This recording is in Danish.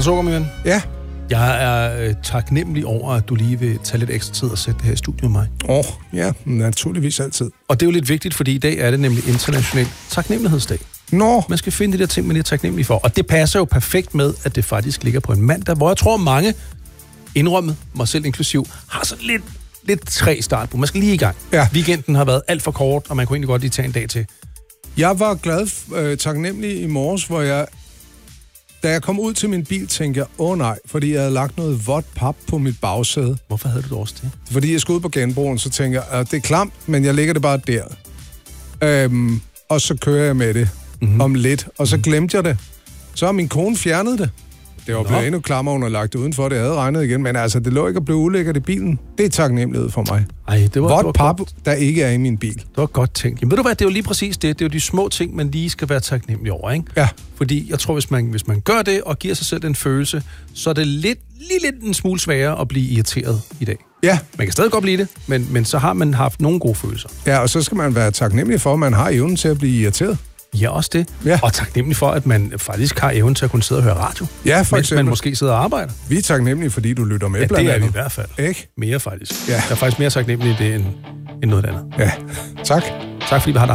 Anders Ågaard, min ven. Ja. Jeg er taknemmelig over, at du lige vil tage lidt ekstra tid og sætte det her i studiet med mig. Ja, naturligvis altid. Og det er jo lidt vigtigt, fordi i dag er det nemlig international taknemmelighedsdag. Man skal finde de der ting, man er taknemmelig for. Og det passer jo perfekt med, at det faktisk ligger på en mandag, hvor jeg tror, mange indrømmet, mig selv inklusiv, har så lidt træ start på. Man skal lige i gang. Ja. Weekenden har været alt for kort, og man kunne egentlig godt lige tage en dag til. Jeg var glad taknemmelig i morges, hvor da jeg kom ud til min bil, tænkte jeg, nej, fordi jeg havde lagt noget vådt pap på mit bagsæde. Hvorfor havde du det også det? Fordi jeg skulle ud på genbrugen, så tænkte jeg, det er klamt, men jeg lægger det bare der. Og så kører jeg med det om lidt, og så glemte jeg det. Så har min kone fjernet det. Det var blevet endnu klammer, hun havde lagt det udenfor, det havde regnet igen, men altså, det lå ikke at blive ulækkert i bilen. Det er taknemmelighed for mig. Ej, det var vådt pap, godt. der ikke er i min bil. Det var godt tænkt. Jamen ved du hvad, det er jo lige præcis det. Det er jo de små ting, man lige skal være taknemmelig over, ikke? Ja. Fordi jeg tror, hvis man gør det og giver sig selv den følelse, så er det lidt en smule sværere at blive irriteret i dag. Ja. Man kan stadig godt blive det, men så har man haft nogle gode følelser. Ja, og så skal man være taknemmelig for, at man har evnen til at blive irriteret. Ja, også det. Ja. Og taknemmelig for, at man faktisk har evnen til at kunne sidde og høre radio. Ja, for mens eksempel. man måske sidder og arbejder. Vi er taknemmelige, fordi du lytter med, blandt andet. Ja, det er vi i hvert fald. Ikke? Mere faktisk. Ja. Jeg er faktisk mere taknemmelig i det, end noget andet. Ja, tak. Tak fordi vi har